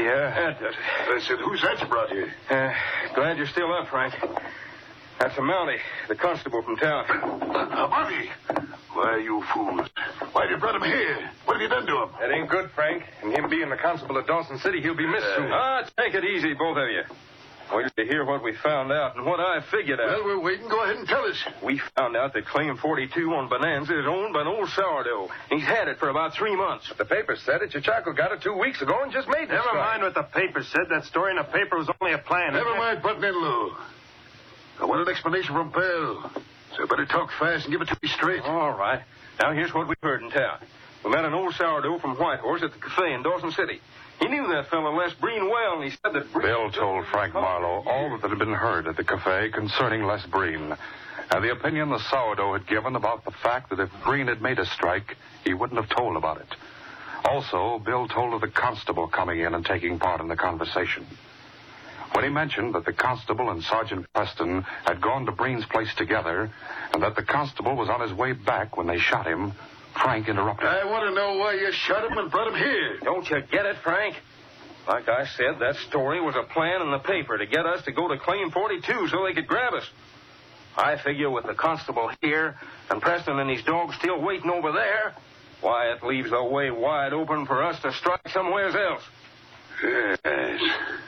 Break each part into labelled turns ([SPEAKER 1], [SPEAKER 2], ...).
[SPEAKER 1] Yeah, that does it.
[SPEAKER 2] I said, who's that you brought here?
[SPEAKER 1] Glad you're still up, Frank. That's a Mountie, the constable from town.
[SPEAKER 2] A Mountie? Why, you fools. Why have you brought him here? What have you done to him?
[SPEAKER 1] That ain't good, Frank. And him being the constable of Dawson City, he'll be missed soon. Take it easy, both of you. Wait to hear what we found out and what I figured out.
[SPEAKER 2] Well, we're waiting. Go ahead and tell us.
[SPEAKER 1] We found out that Claim 42 on Bonanza is owned by an old sourdough. He's had it for about 3 months.
[SPEAKER 3] The paper said it. Chachaco got it 2 weeks ago and just made it.
[SPEAKER 4] Never mind what the paper said. That story in the paper was only a plan.
[SPEAKER 2] Never mind putting in, Lou. I want an explanation from Bill. So I better talk fast and give it to me straight.
[SPEAKER 1] All right. Now, here's what we heard in town. We met an old sourdough from Whitehorse at the cafe in Dawson City. He knew that fellow Les Breen well, and he said that
[SPEAKER 5] Bill told Frank Marlowe all that had been heard at the cafe concerning Les Breen, and the opinion the sourdough had given about the fact that if Breen had made a strike, he wouldn't have told about it. Also, Bill told of the constable coming in and taking part in the conversation. When he mentioned that the constable and Sergeant Preston had gone to Breen's place together, and that the constable was on his way back when they shot him, Frank interrupted.
[SPEAKER 2] I want to know why you shot him and brought him here.
[SPEAKER 1] Don't you get it, Frank? Like I said, that story was a plan in the paper to get us to go to Claim 42 so they could grab us. I figure with the constable here and Preston and his dogs still waiting over there, why, it leaves the way wide open for us to strike somewhere else.
[SPEAKER 2] Yes.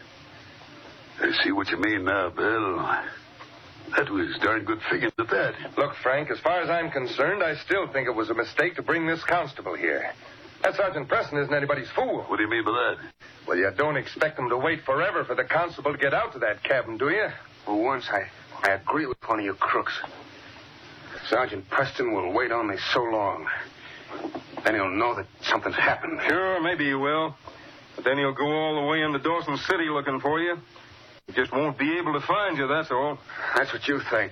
[SPEAKER 2] I see what you mean now, Bill. That was darn good figuring at that.
[SPEAKER 3] Look, Frank, as far as I'm concerned, I still think it was a mistake to bring this constable here. That Sergeant Preston isn't anybody's fool.
[SPEAKER 2] What do you mean by that?
[SPEAKER 3] Well, you don't expect him to wait forever for the constable to get out to that cabin, do you?
[SPEAKER 6] For once, I agree with one of you crooks. Sergeant Preston will wait only so long. Then he'll know that something's happened.
[SPEAKER 1] Sure, maybe he will. But then he'll go all the way into Dawson City looking for you. He just won't be able to find you, that's all.
[SPEAKER 6] That's what you think.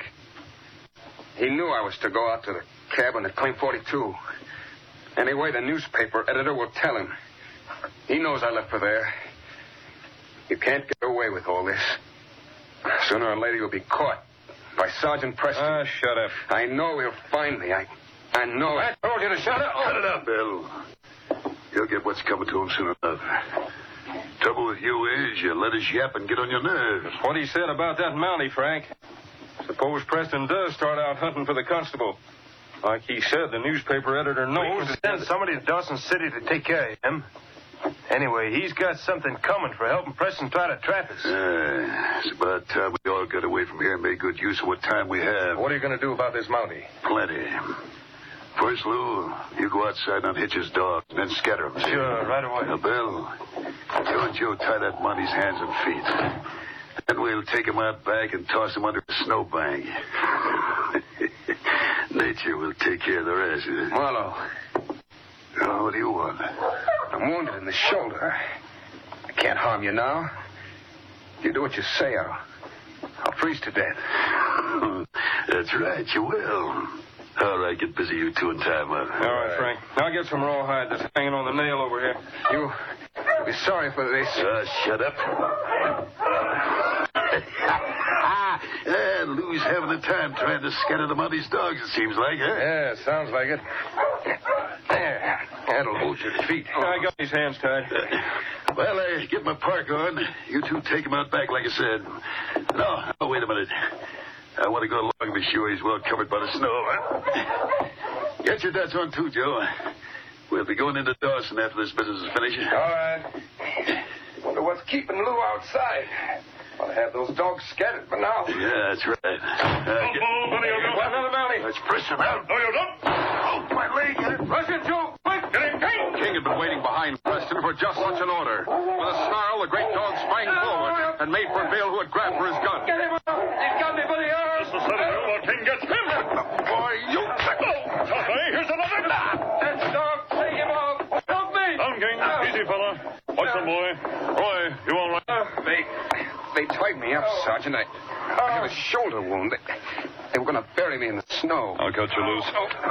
[SPEAKER 6] He knew I was to go out to the cabin at Claim 42. Anyway, the newspaper editor will tell him. He knows I left for there. You can't get away with all this. Sooner or later you'll be caught by Sergeant Preston.
[SPEAKER 1] Shut up.
[SPEAKER 6] I know he'll find me. I know it.
[SPEAKER 1] I told you to shut up.
[SPEAKER 2] Cut it up, Bill. You'll get what's coming to him soon enough. Trouble with you is you let us yap and get on your nerves.
[SPEAKER 1] What he said about that Mountie, Frank. Suppose Preston does start out hunting for the constable. Like he said, the newspaper editor knows.
[SPEAKER 4] We can send somebody to Dawson City to take care of him. Anyway, he's got something coming for helping Preston try to trap us.
[SPEAKER 2] It's about time we all got away from here and made good use of what time we have.
[SPEAKER 3] What are you going to do about this Mountie?
[SPEAKER 2] Plenty. First, Lou, you go outside and unhitch his dog, and then scatter him.
[SPEAKER 4] Sure, right away.
[SPEAKER 2] Now, Bill, you and Joe tie that Montie's hands and feet. Then we'll take him out back and toss him under a snowbank. Nature will take care of the rest.
[SPEAKER 6] Marlowe,
[SPEAKER 2] Oh, what do you want?
[SPEAKER 6] I'm wounded in the shoulder. I can't harm you now. If you do what you say, I'll freeze to death.
[SPEAKER 2] That's right, you will. All right, get busy, you two, and tie him up.
[SPEAKER 1] All right, Frank. I'll get some rawhide that's hanging on the nail over here.
[SPEAKER 6] You'll be sorry for this.
[SPEAKER 2] Shut up. Lou's having a time trying to scatter the Montie's dogs, it seems like, huh?
[SPEAKER 3] Yeah, sounds like it. There. That'll hold your feet.
[SPEAKER 1] I got his hands tied.
[SPEAKER 2] Well, get my park on. You two take him out back, like I said. No, wait a minute. I want to go along and be sure he's well covered by the snow. Huh? Get your duds on, too, Joe. We'll be going into Dawson after this business is finished.
[SPEAKER 3] All right. Wonder what's keeping Lou outside. I'll have those dogs scattered by now.
[SPEAKER 2] Yeah, that's right.
[SPEAKER 1] What, another Mountie?
[SPEAKER 2] Let's press him out.
[SPEAKER 1] No, you don't.
[SPEAKER 2] Oh, my leg.
[SPEAKER 1] Rush it, Joe. Quick, get him, King.
[SPEAKER 5] King had been waiting behind Preston for just such an order. With a snarl, the great dog sprang forward and made for Bill, who had grabbed for his gun.
[SPEAKER 1] Get him out. He's got me, buddy.
[SPEAKER 4] Just a second, while King gets him.
[SPEAKER 5] Boy, you...
[SPEAKER 4] Hey, here's another.
[SPEAKER 1] That dog, take him off. Help me.
[SPEAKER 4] Down, King. Easy, fella. Watch him, boy. Roy, you all right?
[SPEAKER 6] They tied me up, Sergeant. I have a shoulder wound. They were going to bury me in the snow.
[SPEAKER 4] I'll cut you loose.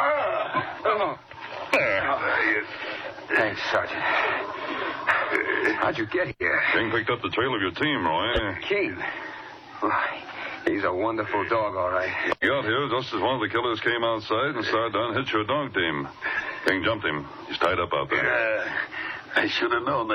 [SPEAKER 6] There. Thanks, Sergeant. How'd you get here?
[SPEAKER 4] King picked up the trail of your team, Roy.
[SPEAKER 6] King. Why, he's a wonderful dog, all right.
[SPEAKER 4] He got here just as one of the killers came outside and started to unhitch your dog team. King jumped him. He's tied up out there.
[SPEAKER 2] I should have known that.